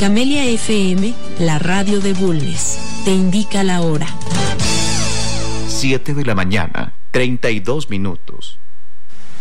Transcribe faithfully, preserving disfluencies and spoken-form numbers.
Camelia F M, la radio de Bulnes, te indica la hora. siete de la mañana, treinta y dos minutos.